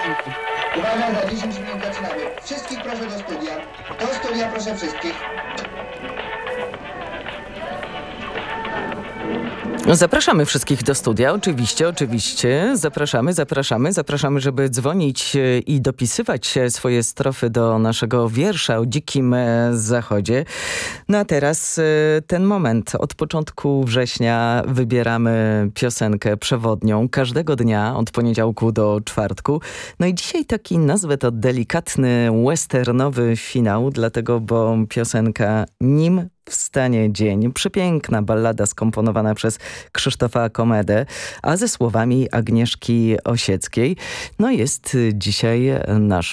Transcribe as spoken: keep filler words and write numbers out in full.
Uwaga, za dziesięć minut zaczynamy. Wszystkich proszę do studia. Do studia proszę wszystkich. Zapraszamy wszystkich do studia, oczywiście, oczywiście. Zapraszamy, zapraszamy, zapraszamy, żeby dzwonić i dopisywać swoje strofy do naszego wiersza o dzikim zachodzie. No a teraz ten moment. Od początku września wybieramy piosenkę przewodnią każdego dnia od poniedziałku do czwartku. No i dzisiaj taki, nazwę to delikatny westernowy finał, dlatego, bo piosenka Nim wstanie dzień. Przepiękna ballada skomponowana przez Krzysztofa Komedę, a ze słowami Agnieszki Osieckiej. No jest dzisiaj naszą